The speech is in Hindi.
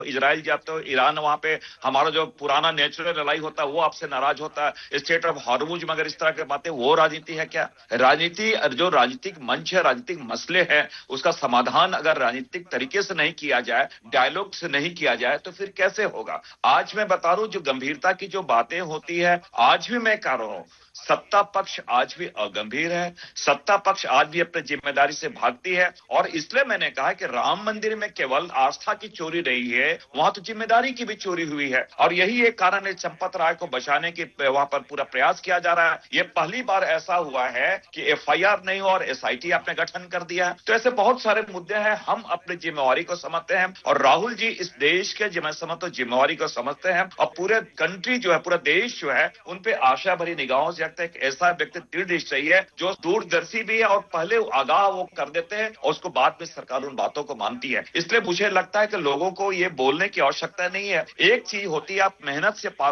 इजराइल जाते हो, ईरान, वहां पे हमारा जो पुराना नेचुरल एलाई होता है वो आपसे नाराज होता है। स्टेट ऑफ हॉर्मुज में अगर इस तरह की बातें, वो राजनीति है क्या? राजनीति, जो राजनीतिक मंच है, राजनीतिक मसले हैं, उसका समाधान अगर राजनीतिक तरीके से नहीं किया जाए, डायलॉग से नहीं किया जाए, तो फिर कैसे होगा? आज मैं बता रहा हूं, जो गंभीरता की जो बातें होती है, आज भी मैं कह रहा हूं, सत्ता पक्ष आज भी अगंभीर है, सत्ता पक्ष आज भी अपनी जिम्मेदारी से भागती है। और इसलिए मैंने कहा कि राम मंदिर में केवल आस्था की चोरी रही है, वहां तो जिम्मेदारी की भी चोरी हुई है। और यही एक कारण है, चंपत राय को बचाने की वहां पर पूरा प्रयास किया जा रहा है। ये पहली बार ऐसा हुआ है कि एफआईआर नहीं हुआ और एसआईटी आपने गठन कर दिया है। तो ऐसे बहुत सारे मुद्दे हैं, हम अपनी जिम्मेवारी को समझते हैं, और राहुल जी इस देश के, मैं समझता हूं, जिम्मेवारी को समझते हैं, और पूरे कंट्री जो है, पूरा देश जो है, उन पे आशा भरी निगाहों से एक ऐसा व्यक्ति दृढ़ निश्चयी है, जो दूरदर्शी भी है, और पहले आगाह वो कर देते हैं और उसको बाद में सरकार उन बातों को मानती है। इसलिए मुझे लगता है कि लोगों को ये बोलने की आवश्यकता नहीं है। एक चीज होती है, आप मेहनत से